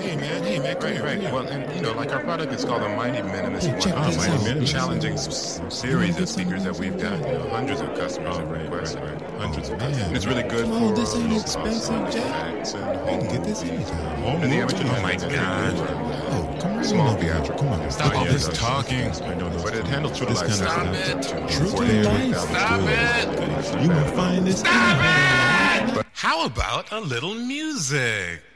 Hey, man, come here. Right. Well, and like our product is called the Mighty Men, and it's Hey, check one of this the out. most challenging series of speakers that we've got. Hundreds of customers have requested. Hundreds of customers. And it's really good Come on, for this ain't low expensive, cost Jack. effects and You home can get this movies. anytime. And the amateur Oh my music. God. Oh, come on. Small in, theatrical. Come on. Stop all this talking. But it handles true to life. This Stop kind of it. stuff. True to life. Stop it. You gonna find this. How about a little music?